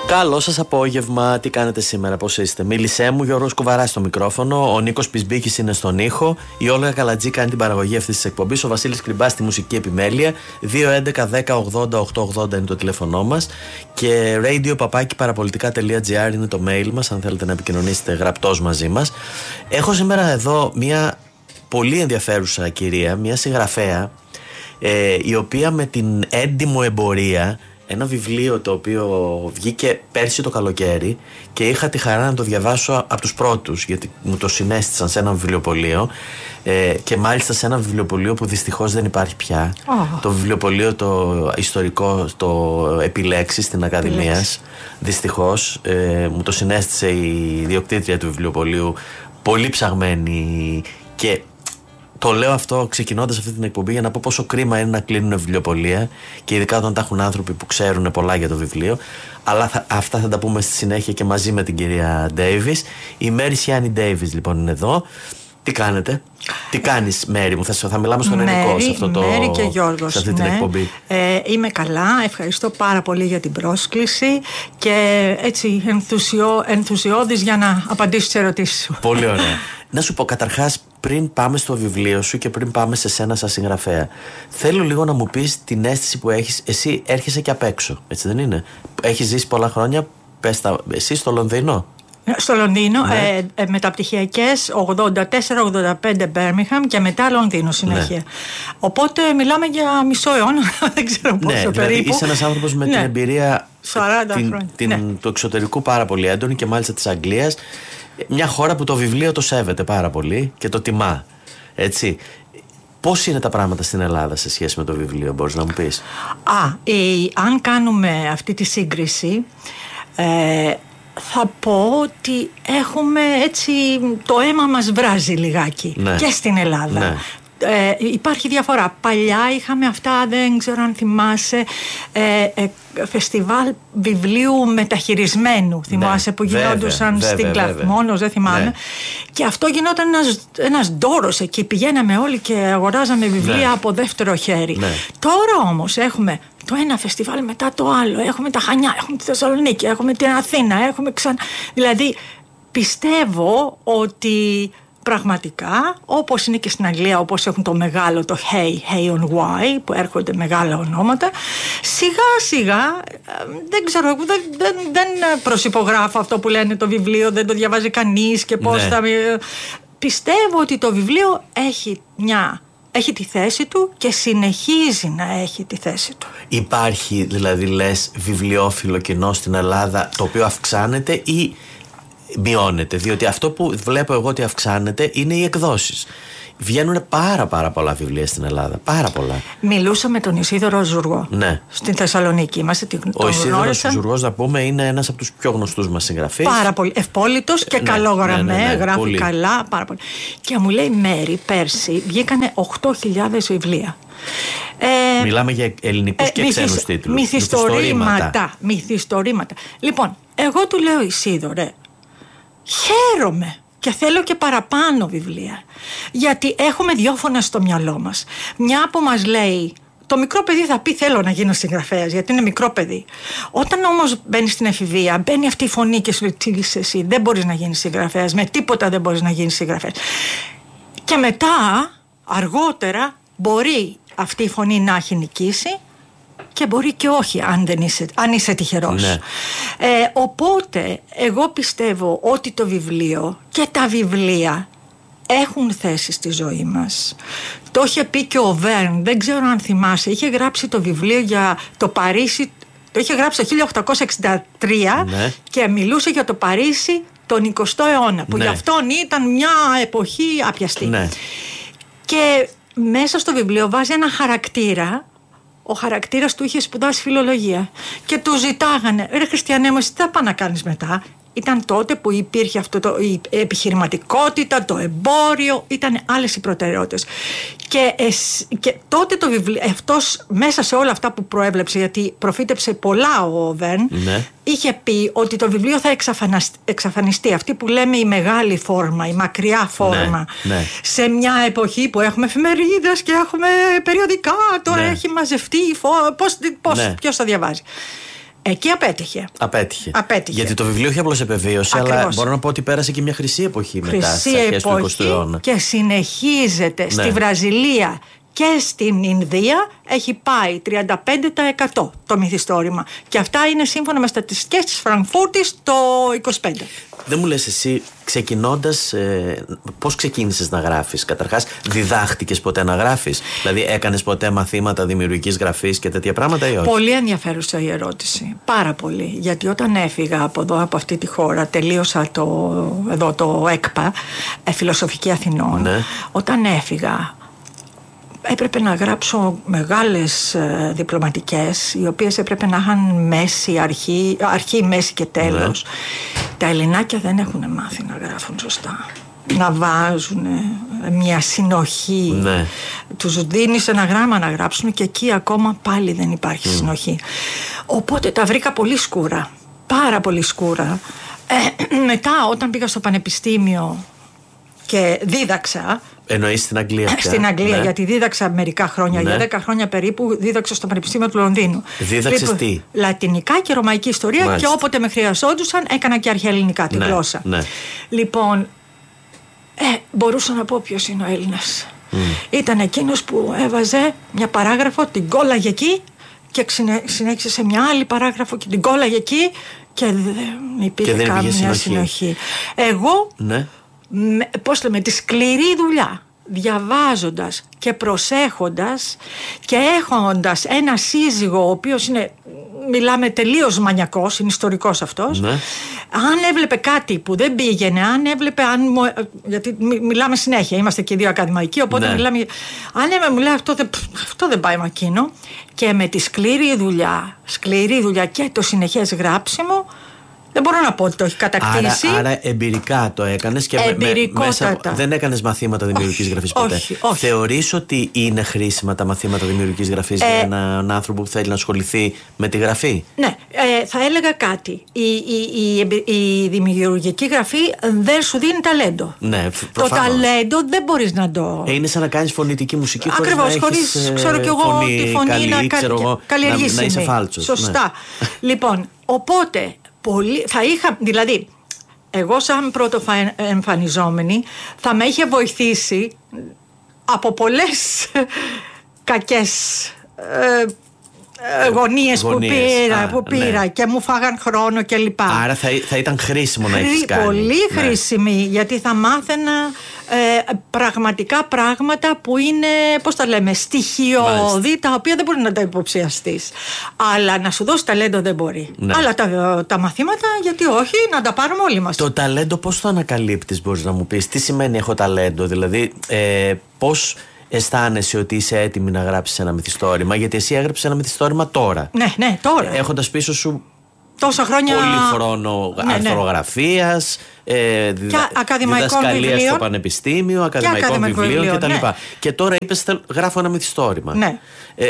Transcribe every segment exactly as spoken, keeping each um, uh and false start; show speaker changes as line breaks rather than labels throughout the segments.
Καλό σας απόγευμα, τι κάνετε σήμερα, πώς είστε? Μίλησέ μου, Γιώργος Κουβαράς στο μικρόφωνο, ο Νίκος Πισμπίκης είναι στον ήχο, η Όλγα Καλατζή κάνει την παραγωγή αυτής της εκπομπής, ο Βασίλης Κρυμπάς στη μουσική επιμέλεια. Δύο έντεκα δέκα ογδόντα οκτακόσια ογδόντα είναι το τηλέφωνό μας και radio παπάκι παραπολιτικά τελεία τζι άρ είναι το mail μας, αν θέλετε να επικοινωνήσετε γραπτός μαζί μας. Έχω σήμερα εδώ μια πολύ ενδιαφέρουσα κυρία, μια συγγραφέα, ε, η οποία με την έντιμο εμπορία, ένα βιβλίο το οποίο βγήκε πέρσι το καλοκαίρι και είχα τη χαρά να το διαβάσω από τους πρώτους, γιατί μου το συνέστησαν σε ένα βιβλιοπωλείο, ε, και μάλιστα σε ένα βιβλιοπωλείο που δυστυχώς δεν υπάρχει πια. Oh. Το βιβλιοπωλείο το ιστορικό, το Επιλέξεις στην Ακαδημίας, δυστυχώς, ε, μου το συνέστησε η ιδιοκτήτρια του βιβλιοπωλείου, πολύ ψαγμένη, και το λέω αυτό ξεκινώντας αυτή την εκπομπή για να πω πόσο κρίμα είναι να κλείνουν βιβλιοπωλεία και ειδικά όταν τα έχουν άνθρωποι που ξέρουν πολλά για το βιβλίο. Αλλά θα, αυτά θα τα πούμε στη συνέχεια και μαζί με την κυρία Ντέιβις. Η Μέρη Σιάννη Ντέιβις λοιπόν είναι εδώ. Τι κάνετε? Τι κάνεις, Μέρη μου? Θα, θα μιλάμε στον ελληνικό σε, αυτό το,
Μέρη και Γιώργος,
σε αυτή την
ναι.
εκπομπή.
Ε, είμαι καλά, ευχαριστώ πάρα πολύ για την πρόσκληση και έτσι ενθουσιώ, ενθουσιώδης για να απαντήσω στις ερωτήσεις σου.
Πολύ ωραία. Να σου πω καταρχάς, πριν πάμε στο βιβλίο σου και πριν πάμε σε σένα σαν συγγραφέα, θέλω λίγο να μου πεις την αίσθηση που έχεις. Εσύ έρχεσαι και απ' έξω, έτσι δεν είναι? Έχεις ζήσει πολλά χρόνια, πες τα, εσύ στο Λονδίνο.
Στο Λονδίνο,
ναι.
ε, ε, μεταπτυχιακές ογδόντα τέσσερα ογδόντα πέντε Μπέρμιγχαμ και μετά Λονδίνο συνέχεια. Ναι. Οπότε μιλάμε για μισό αιώνα, δεν ξέρω πόσο,
ναι,
περίπου.
Δηλαδή είσαι ένας άνθρωπος με ναι. την εμπειρία
σαράντα
την,
χρόνια.
την,
Ναι.
του εξωτερικού πάρα πολύ έντονη και μάλιστα της Αγγλίας. Μια χώρα που το βιβλίο το σέβεται πάρα πολύ και το τιμά. Έτσι. Πώς είναι τα πράγματα στην Ελλάδα σε σχέση με το βιβλίο, μπορείς να μου πεις?
Α, ε, αν κάνουμε αυτή τη σύγκριση, ε, θα πω ότι έχουμε έτσι, το αίμα μας βράζει λιγάκι, ναι. και στην Ελλάδα. Ναι. Ε, υπάρχει διαφορά. Παλιά είχαμε αυτά, δεν ξέρω αν θυμάσαι, ε, ε, φεστιβάλ βιβλίου μεταχειρισμένου, θυμάσαι, ναι, που γινόντουσαν στην Κλαθμόνος, δεν θυμάμαι, ναι. Και αυτό γινόταν ένας, ένας ντόρος εκεί, πηγαίναμε όλοι και αγοράζαμε βιβλία, ναι. από δεύτερο χέρι, ναι. Τώρα όμως έχουμε το ένα φεστιβάλ μετά το άλλο, έχουμε τα Χανιά, έχουμε τη Θεσσαλονίκη, έχουμε την Αθήνα, έχουμε ξανά, δηλαδή πιστεύω ότι πραγματικά, όπως είναι και στην Αγγλία, όπως έχουν το μεγάλο, το Hey, Hey on Why, που έρχονται μεγάλα ονόματα, σιγά σιγά, δεν ξέρω, δεν, δεν, δεν προσυπογράφω αυτό που λένε το βιβλίο, δεν το διαβάζει κανείς και πώς, ναι. θα... Πιστεύω ότι το βιβλίο έχει μια... έχει τη θέση του και συνεχίζει να έχει τη θέση του.
Υπάρχει δηλαδή, λες, βιβλιόφιλο κοινό στην Ελλάδα το οποίο αυξάνεται ή μειώνεται? Διότι αυτό που βλέπω εγώ ότι αυξάνεται είναι οι εκδόσεις. Βγαίνουν πάρα πάρα πολλά βιβλία στην Ελλάδα. Πάρα πολλά. Μιλούσα με τον
Ισίδωρο Ζουργό, ναι. στην Θεσσαλονίκη. Είμαστε,
ο Ισίδωρος Ζουργός, να πούμε, είναι ένας από τους πιο γνωστούς μας συγγραφείς.
Πάρα πολύ. Ευπόλυτος και ναι, καλόγραμμέ, ναι, ναι, ναι, γράφει πολύ. Καλά. Πάρα πολύ. Και μου λέει, Μέρη, πέρσι βγήκανε οκτώ χιλιάδες βιβλία.
Ε, Μιλάμε για ελληνικούς ε, και μυθισ... ξένους τίτλους.
Μυθιστορήματα. Μυθιστορήματα. Λοιπόν, εγώ του λέω, Ισίδωρε, χαίρομαι και θέλω και παραπάνω βιβλία, γιατί έχουμε δυο φωνές στο μυαλό μας. Μια που μας λέει, το μικρό παιδί θα πει θέλω να γίνω συγγραφέας, γιατί είναι μικρό παιδί. Όταν όμως μπαίνει στην εφηβεία, μπαίνει αυτή η φωνή και σου λέει, τι είσαι εσύ, δεν μπορείς να γίνεις συγγραφέας, με τίποτα δεν μπορείς να γίνεις συγγραφέας. Και μετά, αργότερα, μπορεί αυτή η φωνή να έχει νικήσει και μπορεί και όχι, αν, δεν είσαι, αν είσαι τυχερός. Ναι. Ε, οπότε εγώ πιστεύω ότι το βιβλίο και τα βιβλία έχουν θέση στη ζωή μας. Το είχε πει και ο Βέρν, δεν ξέρω αν θυμάσαι, είχε γράψει το βιβλίο για το Παρίσι, το είχε γράψει το χίλια οκτακόσια εξήντα τρία, ναι. και μιλούσε για το Παρίσι τον εικοστό αιώνα, που, ναι. για αυτόν ήταν μια εποχή άπιαστη. Ναι. Και μέσα στο βιβλίο βάζει ένα χαρακτήρα. Ο χαρακτήρας του είχε σπουδάσει φιλολογία και του ζητάγανε, ρε Χριστιανέ μου, εσύ τι θα πας να κάνεις μετά? Ήταν τότε που υπήρχε αυτό το, η επιχειρηματικότητα, το εμπόριο, ήταν άλλες οι προτεραιότητες. Και, εσ, και τότε το βιβλίο, αυτός μέσα σε όλα αυτά που προέβλεψε, γιατί προφήτεψε πολλά ο Βέρν, ναι. είχε πει ότι το βιβλίο θα εξαφανιστεί. Αυτή που λέμε η μεγάλη φόρμα, η μακριά φόρμα. Ναι, ναι. Σε μια εποχή που έχουμε εφημερίδες και έχουμε περιοδικά, τώρα ναι. έχει μαζευτεί, πώς, πώς, ναι. ποιος θα διαβάζει. Εκεί απέτυχε.
Απέτυχε.
Απέτυχε.
Γιατί το βιβλίο όχι απλώς επεβίωσε,
Ακριβώς.
αλλά μπορώ να πω ότι πέρασε και μια χρυσή εποχή
χρυσή
μετά στις αρχές του εικοστού αιώνα.
Και συνεχίζεται. Ναι. Στη Βραζιλία και στην Ινδία έχει πάει τριάντα πέντε τοις εκατό το μυθιστόρημα. Και αυτά είναι σύμφωνα με στατιστικές της Φραγκφούρτης το είκοσι πέντε.
Δεν μου λες εσύ, ξεκινώντας, ε, πώς ξεκίνησες να γράφεις? Καταρχάς, διδάχτηκες ποτέ να γράφεις? Δηλαδή, έκανες ποτέ μαθήματα δημιουργικής γραφής και τέτοια πράγματα ή όχι?
Πολύ ενδιαφέρουσα η ερώτηση. Πάρα πολύ. Γιατί όταν έφυγα από εδώ, από αυτή τη χώρα, τελείωσα το, εδώ το ΕΚΠΑ, ε, Φιλοσοφική Αθηνών. Ναι. Όταν έφυγα, έπρεπε να γράψω μεγάλες ε, διπλωματικές, οι οποίες έπρεπε να είχαν μέση, αρχή, αρχή, μέση και τέλος. Ναι. Τα Ελληνάκια δεν έχουν μάθει να γράφουν σωστά. Να βάζουν μια συνοχή. Ναι. Τους δίνεις ένα γράμμα να γράψουν και εκεί ακόμα πάλι δεν υπάρχει mm. συνοχή. Οπότε τα βρήκα πολύ σκούρα. Πάρα πολύ σκούρα. Ε, μετά όταν πήγα στο πανεπιστήμιο και δίδαξα.
Εννοείς στην Αγγλία πια?
Στην Αγγλία,
ναι.
γιατί δίδαξα μερικά χρόνια, ναι. για δέκα χρόνια περίπου, δίδαξα στο Πανεπιστήμιο του Λονδίνου.
Δίδαξες
λοιπόν,
τι?
Λατινικά και ρωμαϊκή ιστορία. Μάλιστα. Και όποτε με χρειαζόντουσαν έκανα και αρχαιελληνικά τη ναι, γλώσσα. Ναι. Λοιπόν, ε, μπορούσα να πω ποιος είναι ο Έλληνας. Mm. Ήταν εκείνος που έβαζε μια παράγραφο, την κόλλαγε εκεί και συνέχισε σε μια άλλη παράγραφο και την κόλλαγε εκεί και δεν υπήρχε και δεν καμία συνοχή. συνοχή. Εγώ... Ναι. Με, πώς λέμε, τη σκληρή δουλειά, διαβάζοντας και προσέχοντας και έχοντας ένα σύζυγο ο οποίος είναι, μιλάμε, τελείως μανιακός, είναι ιστορικός αυτός. Ναι. Αν έβλεπε κάτι που δεν πήγαινε, αν έβλεπε, αν, γιατί μιλάμε συνέχεια, είμαστε και δύο ακαδημαϊκοί, οπότε ναι. μιλάμε, αν έβλεπε, μου λέει αυτό δεν, αυτό δεν πάει με εκείνο, και με τη σκληρή δουλειά, σκληρή δουλειά και το συνεχές γράψιμο, δεν μπορώ να πω ότι το έχει κατακτήσει.
Άρα, άρα εμπειρικά το έκανες και με, μέσα, δεν έκανες μαθήματα δημιουργικής γραφής ποτέ?
Όχι, όχι.
Θεωρείς ότι είναι χρήσιμα τα μαθήματα δημιουργικής γραφής ε, για έναν άνθρωπο που θέλει να ασχοληθεί με τη γραφή?
Ναι, ε, θα έλεγα κάτι. Η, η, η, η δημιουργική γραφή δεν σου δίνει ταλέντο.
Ναι,
το ταλέντο δεν μπορείς να το...
Ε, είναι σαν να κάνεις φωνητική μουσική.
Ακριβώς, χωρίς να έχεις, ξέρω κι εγώ, φωνή, τη φωνή καλή, να, ξέρω εγώ, καλλιεργήσιμη.
Να, να είσαι φάλτσος.
Σωστά. Ναι. Λοιπόν, οπότε... Πολύ, θα είχα, δηλαδή, εγώ σαν πρώτο εμφανιζόμενη θα με είχε βοηθήσει από πολλές κακές ε, γωνίες που πήρα, Α, που πήρα ναι. και μου φάγαν χρόνο κλπ.
Άρα θα, θα ήταν χρήσιμο να έχεις κάνει.
Πολύ ναι. χρήσιμη, γιατί θα μάθαινα ε, πραγματικά πράγματα που είναι, πώς τα λέμε, στοιχειώδη, Μάλιστα. τα οποία δεν μπορεί να τα υποψιαστείς. Αλλά να σου δώσει ταλέντο δεν μπορεί. Ναι. Αλλά τα, τα μαθήματα, γιατί όχι, να τα πάρουμε όλοι μας.
Το ταλέντο πώς το ανακαλύπτεις, μπορείς να μου πεις? Τι σημαίνει έχω ταλέντο? Δηλαδή ε, πώς αισθάνεσαι ότι είσαι έτοιμη να γράψεις ένα μυθιστόρημα? Γιατί εσύ έγραψες ένα μυθιστόρημα τώρα.
Ναι, ναι, τώρα.
Έχοντας πίσω σου
τόσα χρόνια
πολύ χρόνο ναι, αρθρογραφίας, ε, διδα... διδασκαλία
βιβλίων,
στο πανεπιστήμιο, ακαδημαϊκών βιβλίων κτλ. Ναι. Και τώρα είπες γράφω ένα μυθιστόρημα.
Ναι.
Ε,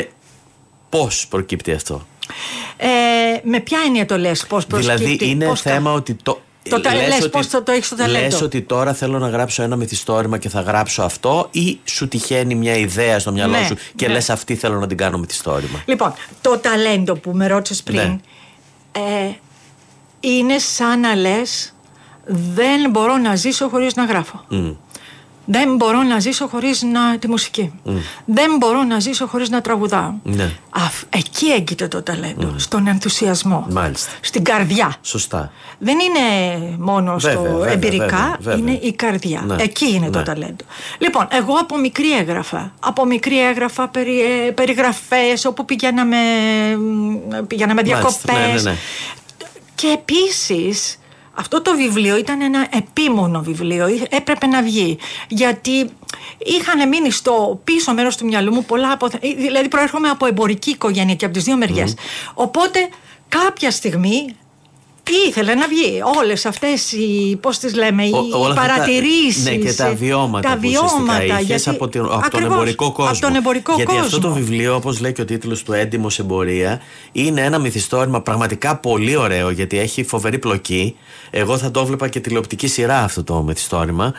πώς προκύπτει αυτό?
Ε, με ποια έννοια το λες, πώς προκύπτει?
Δηλαδή είναι
πώς
θέμα κα... ότι το...
Το τα... λες, λες πώς το, το έχεις το ταλέντο?
Λες ότι τώρα θέλω να γράψω ένα μυθιστόρημα και θα γράψω αυτό, ή σου τυχαίνει μια ιδέα στο μυαλό ναι, σου και ναι. λες αυτή θέλω να την κάνω μυθιστόρημα?
Λοιπόν, το ταλέντο που με ρώτησες πριν ναι. ε, είναι σαν να λες δεν μπορώ να ζήσω χωρίς να γράφω. Mm. Δεν μπορώ να ζήσω χωρίς να, τη μουσική. Mm. Δεν μπορώ να ζήσω χωρίς να τραγουδάω. Ναι. Αφ, εκεί έγκυται το ταλέντο. Mm. Στον ενθουσιασμό.
Μάλιστα.
Στην καρδιά.
Σωστά.
Δεν είναι μόνο στο βέβαια, βέβαια, εμπειρικά, βέβαια, βέβαια. Είναι η καρδιά. Ναι. Εκεί είναι ναι. το ταλέντο. Λοιπόν, εγώ από μικρή έγραφα. Από μικρή έγραφα περι, ε, περιγραφές όπου πηγαίναμε, πηγαίναμε διακοπές. Ναι, ναι, ναι. Και επίσης... Αυτό το βιβλίο ήταν ένα επίμονο βιβλίο, έπρεπε να βγει, γιατί είχαν μείνει στο πίσω μέρος του μυαλού μου πολλά από... Δηλαδή προέρχομαι από εμπορική οικογένεια και από τις δύο μεριές. Mm. Οπότε κάποια στιγμή ήθελε να βγει όλες αυτές οι, πώς τις λέμε, οι Ο, παρατηρήσεις
τα, ναι, και τα βιώματα, τα βιώματα που είχες από, την, από τον εμπορικό κόσμο.
Από τον εμπορικό
γιατί
κόσμο.
Αυτό το βιβλίο, όπως λέει και ο τίτλος του, Έντιμος Εμπορία, είναι ένα μυθιστόρημα πραγματικά πολύ ωραίο, γιατί έχει φοβερή πλοκή. Εγώ θα το έβλεπα και τηλεοπτική σειρά αυτό το μυθιστόρημα.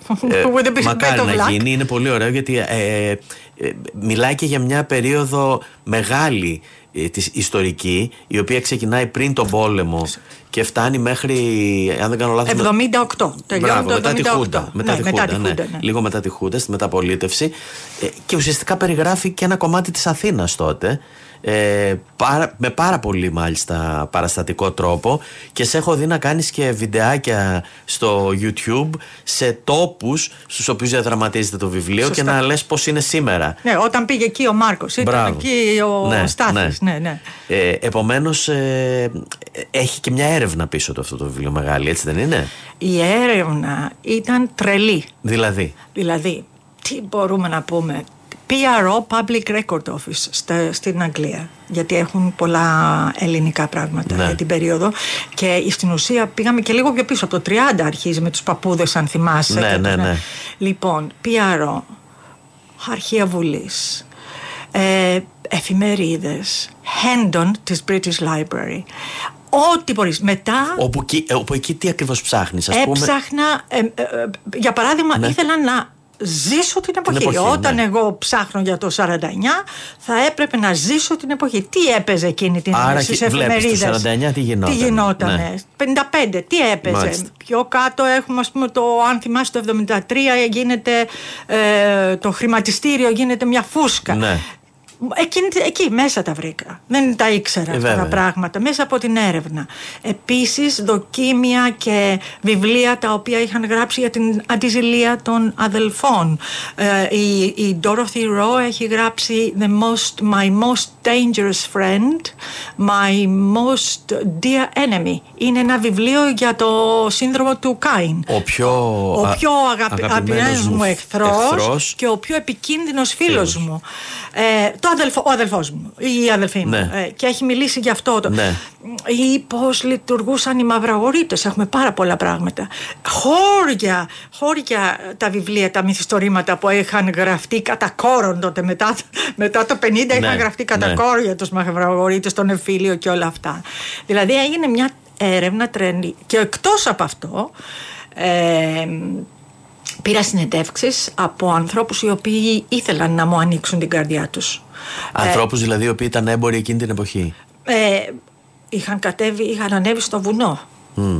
ε, μακάρι να γίνει, είναι πολύ ωραίο, γιατί ε, ε, ε, μιλάει και για μια περίοδο μεγάλη της ιστορική, η οποία ξεκινάει πριν τον πόλεμο και φτάνει μέχρι, αν δεν κάνω λάθος,
εβδομήντα οκτώ.
Μπράβο, μετά
εβδομήντα οκτώ.
τη Χούντα. Μετά
ναι,
τη
μετά
Χούντα,
τη
ναι.
Χούντα, ναι.
Λίγο μετά τη Χούντα, στη μεταπολίτευση. Ε, και ουσιαστικά περιγράφει και ένα κομμάτι της Αθήνας τότε. Ε, πάρα, με πάρα πολύ μάλιστα παραστατικό τρόπο, και σε έχω δει να κάνεις και βιντεάκια στο YouTube σε τόπους στους οποίους διαδραματίζεται το βιβλίο. Σωστά. Και να λες πως είναι σήμερα.
Ναι, όταν πήγε εκεί ο Μάρκος, ήταν Μπράβο. Εκεί ο ναι, Στάθης. Ναι. Ναι, ναι.
Ε, επομένως ε, έχει και μια έρευνα πίσω του αυτό το βιβλίο μεγάλη, έτσι δεν είναι?
Η έρευνα ήταν τρελή.
Δηλαδή
Δηλαδή, τι μπορούμε να πούμε? πι αρ ο, Public Record Office, στα, στην Αγγλία, γιατί έχουν πολλά ελληνικά πράγματα ναι. για την περίοδο, και στην ουσία πήγαμε και λίγο πιο πίσω, από το τριάντα αρχίζει με τους παππούδες, αν θυμάσαι.
Ναι, ναι, ναι.
Λοιπόν, πι αρ ο, αρχεία Βουλής, ε, εφημερίδες, Hendon της British Library, ό,τι μπορείς. Μετά
όπου, όπου εκεί τι ακριβώς ψάχνεις, ας πούμε?
Έψαχνα, ε, ε, ε, για παράδειγμα, ναι. ήθελα να ζήσω την εποχή. Την εποχή Όταν ναι. εγώ ψάχνω για το σαράντα εννιά, θα έπρεπε να ζήσω την εποχή. Τι έπαιζε εκείνη την εποχή στις εφημερίδες? Το
σαράντα εννιά τι γινόταν?
Τι γινότανε? Ναι. πενήντα πέντε τι έπαιζε? Μάλιστα. Πιο κάτω έχουμε, ας πούμε, το, αν θυμάσαι, το εβδομήντα τρία γίνεται ε, το χρηματιστήριο, γίνεται μια φούσκα. Ναι. Εκεί, εκεί μέσα τα βρήκα. Δεν τα ήξερα ε, αυτά βέβαια. τα πράγματα, μέσα από την έρευνα. Επίσης δοκίμια και βιβλία τα οποία είχαν γράψει για την αντιζηλία των αδελφών. ε, η, η Dorothy Rowe έχει γράψει The most, My most dangerous friend, My most dear enemy. Είναι ένα βιβλίο για το σύνδρομο του Κάιν.
Ο πιο,
ο πιο αγαπη, αγαπημένος μου εχθρός, εχθρός και ο πιο επικίνδυνος φίλος, φίλος. μου. Ε, το αδελφό, ο αδελφός μου, η αδελφή μου, ναι. ε, και έχει μιλήσει γι' αυτό το, ναι. ή πώς λειτουργούσαν οι μαυραγορείτες. Έχουμε πάρα πολλά πράγματα. Χώρια, χώρια τα βιβλία, τα μυθιστορήματα που είχαν γραφτεί κατά κόρον τότε, μετά, μετά το πενήντα ναι. είχαν γραφτεί κατά ναι. κόρον για τους μαυραγορείτες, τον εμφύλιο και όλα αυτά. Δηλαδή έγινε μια έρευνα τρελή. Και εκτός από αυτό, ε, πήρα συνεντεύξεις από ανθρώπους οι οποίοι ήθελαν να μου ανοίξουν την καρδιά τους.
Ανθρώπους ε, δηλαδή οι οποίοι ήταν έμποροι εκείνη την εποχή.
Ε, είχαν κατέβει, είχαν ανέβει στο βουνό. Mm.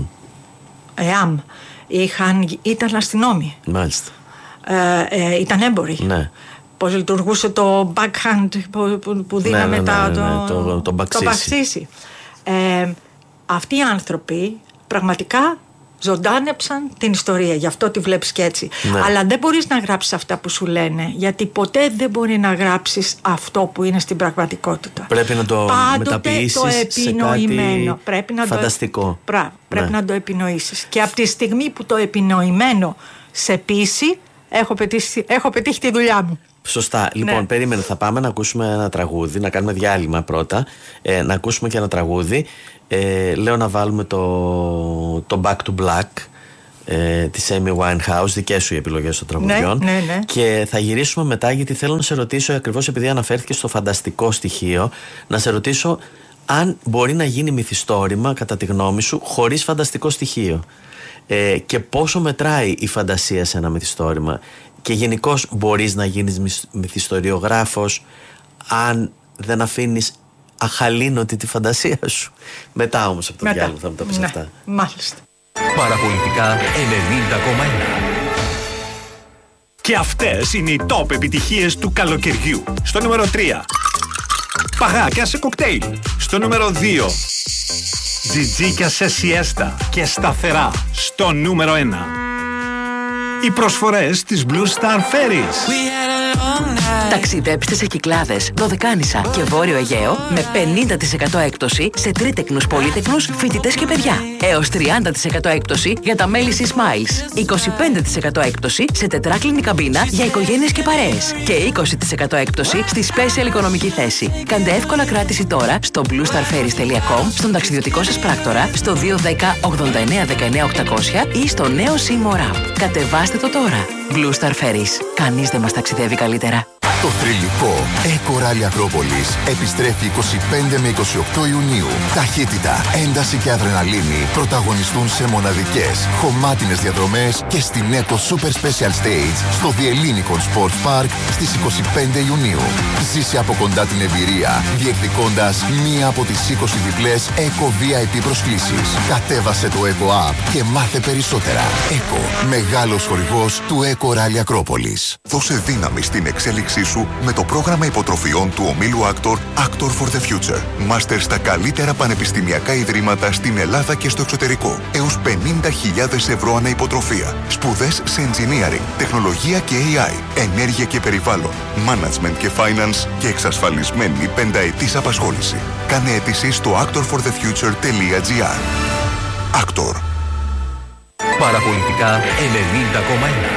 ΕΑΜ. Είχαν, ήταν αστυνόμοι.
Μάλιστα.
Ε, ε, ήταν έμποροι.
Ναι.
Πώς λειτουργούσε το backhand που, που, που δίναμε ναι, ναι, ναι, ναι, ναι,
το, το, το, το
μπαξίσι. Ε, αυτοί οι άνθρωποι πραγματικά ζωντάνεψαν την ιστορία, γι' αυτό τη βλέπεις και έτσι. Ναι. Αλλά δεν μπορείς να γράψεις αυτά που σου λένε, γιατί ποτέ δεν μπορεί να γράψεις αυτό που είναι στην πραγματικότητα.
Πρέπει να το μεταποιήσεις
το επινοημένο.
σε
πρέπει να
φανταστικό.
Το, πρά, πρέπει ναι. να το επινοήσεις. Και από τη στιγμή που το επινοημένο σε πείσει, έχω πετύχει, έχω πετύχει τη δουλειά μου.
Σωστά. Λοιπόν, ναι. περίμενε, θα πάμε να ακούσουμε ένα τραγούδι, να κάνουμε διάλειμμα πρώτα, ε, να ακούσουμε και ένα τραγούδι. Ε, λέω να βάλουμε το, το Back to Black ε, της Amy Winehouse, δικές σου οι επιλογές των τραγουδιών.
Ναι, ναι, ναι.
Και θα γυρίσουμε μετά, γιατί θέλω να σε ρωτήσω, ακριβώς επειδή αναφέρθηκε στο φανταστικό στοιχείο, να σε ρωτήσω αν μπορεί να γίνει μυθιστόρημα, κατά τη γνώμη σου, χωρίς φανταστικό στοιχείο. Ε, και πόσο μετράει η φαντασία σε ένα μυθιστόρημα. Και γενικώς μπορείς να γίνεις μυθιστοριογράφος αν δεν αφήνεις αχαλήνωτη τη φαντασία σου. Μετά όμως από το διάλογο θα μου τα πεις ναι, αυτά.
Μάλιστα.
Παραπολιτικά ενενήντα κόμμα ένα. Και αυτές είναι οι top επιτυχίες του καλοκαιριού. Στο νούμερο τρία, παγάκια σε κοκτέιλ. Στο νούμερο δύο, τζιτζίκια σε σιέστα και σταθερά. Στο νούμερο ένα, οι προσφορές της Blue Star Ferries.
Ταξιδέψτε σε Κυκλάδες, Δωδεκάνησα και Βόρειο Αιγαίο με πενήντα τοις εκατό έκπτωση σε τρίτεκνους, πολύτεκνους, φοιτητές και παιδιά. Έως τριάντα τοις εκατό έκπτωση για τα μέλη της Smiles. είκοσι πέντε τοις εκατό έκπτωση σε τετράκλινη καμπίνα για οικογένειες και παρέες. Και είκοσι τοις εκατό έκπτωση στη special οικονομική θέση. Κάντε εύκολα κράτηση τώρα στο blue star ferries τελεία com, στον ταξιδιωτικό σας πράκτορα, στο δύο δέκα ογδόντα εννέα δεκαεννέα οκτακόσια ή στο νέο Seymour App. Κατεβάστε το τώρα. Blue Star Ferries. Κανείς δεν μας ταξιδεύει καλύτερα.
Το
Το θρυλικό Eco Rally Ακρόπολης επιστρέφει είκοσι πέντε με είκοσι οκτώ Ιουνίου. Ταχύτητα, ένταση και αδρεναλίνη πρωταγωνιστούν σε μοναδικές, χωμάτινες διαδρομές και στην Eco Super Special Stage στο The Ellinikon Sports Park στις είκοσι πέντε Ιουνίου. Ζήσε από κοντά την εμπειρία, διεκδικώντας μία από τις είκοσι διπλές Eco βι άι πι προσκλήσεις. Κατέβασε το Eco App και μάθε περισσότερα. Eco, μεγάλος χορηγός του Eco Rally Ακρόπολης.
Δώσε δύναμη στην εξέλιξή σου με το πρόγραμμα υποτροφιών του ομίλου Actor, Actor for the Future. Μάστερ στα καλύτερα πανεπιστημιακά ιδρύματα στην Ελλάδα και στο εξωτερικό. Έως πενήντα χιλιάδες ευρώ ανά υποτροφία. Σπουδές σε engineering, τεχνολογία και έι άι, ενέργεια και περιβάλλον, management και finance και εξασφαλισμένη πενταετής απασχόληση. Κάνε αίτηση στο actor for the future τελεία τζι άρ. Actor.
Παραπολιτικά ενενήντα κόμμα ένα.